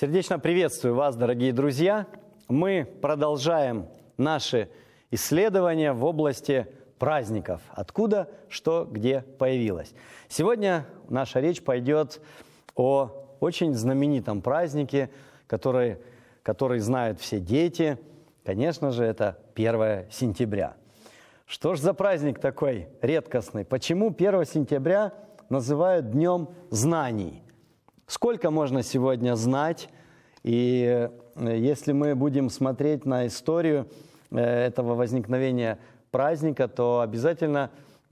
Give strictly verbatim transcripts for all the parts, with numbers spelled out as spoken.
Сердечно приветствую вас, дорогие друзья. Мы продолжаем наши исследования в области праздников. Откуда, что, где появилось. Сегодня наша речь пойдет о очень знаменитом празднике, который, который знают все дети. Конечно же, это первое сентября. Что ж за праздник такой редкостный? Почему первое сентября называют Днем знаний? Сколько можно сегодня знать? И если мы будем смотреть на историю этого возникновения праздника, то обязательно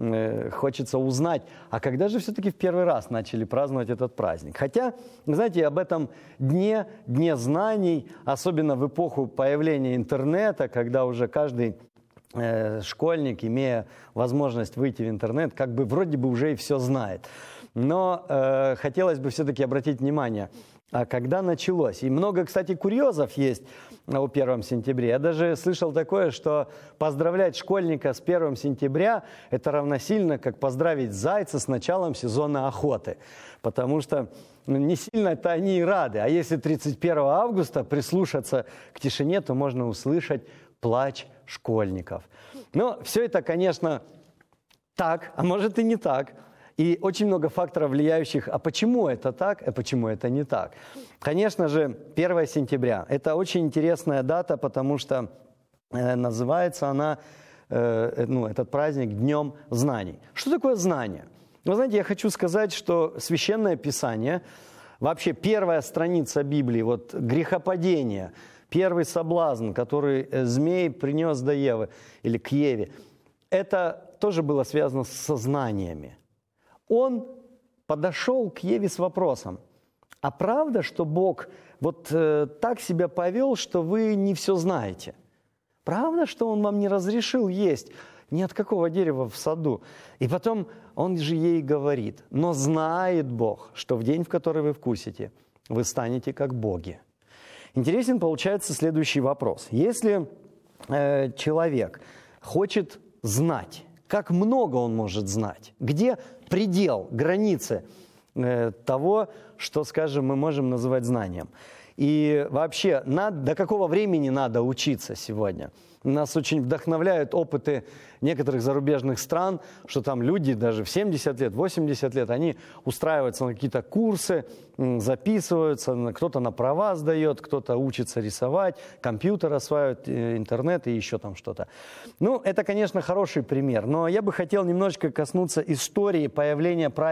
хочется узнать, а когда же все-таки в первый раз начали праздновать этот праздник? Хотя, знаете, об этом дне, дне знаний, особенно в эпоху появления интернета, когда уже каждый э, школьник, имея возможность выйти в интернет, как бы вроде бы уже и все знает. Но э, хотелось бы все-таки обратить внимание, а когда началось. И много, кстати, курьезов есть о первом сентябре. Я даже слышал такое, что поздравлять школьника с первым сентября – это равносильно, как поздравить зайца с началом сезона охоты. Потому что не сильно-то они и рады. А если тридцать первого августа прислушаться к тишине, то можно услышать плач школьников. Но все это, конечно, так, а может и не так. И очень много факторов, влияющих, а почему это так, а почему это не так. Конечно же, первое сентября. Это очень интересная дата, потому что э, называется она, э, ну, этот праздник Днем знаний. Что такое знание? Вы знаете, я хочу сказать, что Священное Писание, вообще первая страница Библии, вот грехопадение, первый соблазн, который змей принес до Евы, или к Еве, это тоже было связано со знаниями. Он подошел к Еве с вопросом: а правда, что Бог вот э, так себя повел, что вы не все знаете? Правда, что Он вам не разрешил есть ни от какого дерева в саду? И потом Он же ей говорит: но знает Бог, что в день, в который вы вкусите, вы станете как боги. Интересен получается следующий вопрос. Если э, человек хочет знать, как много он может знать, где предел, границы э, того, что, скажем, мы можем называть знанием. И вообще, над, до какого времени надо учиться сегодня? Нас очень вдохновляют опыты некоторых зарубежных стран, что там люди даже в семьдесят лет, восемьдесят лет, они устраиваются на какие-то курсы, записываются, кто-то на права сдает, кто-то учится рисовать, компьютер осваивает, интернет и еще там что-то. Ну, это, конечно, хороший пример, но я бы хотел немножечко коснуться истории появления праздника